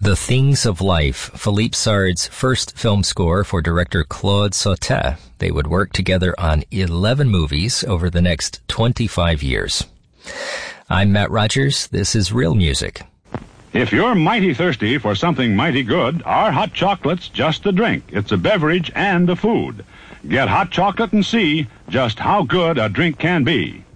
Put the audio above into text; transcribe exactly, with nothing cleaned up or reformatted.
The Things of Life, Philippe Sard's first film score for director Claude Sautet. They would work together on eleven movies over the next twenty-five years. I'm Matt Rogers. This is Real Music. If you're mighty thirsty for something mighty good, our hot chocolate's just a drink. It's a beverage and a food. Get hot chocolate and see just how good a drink can be.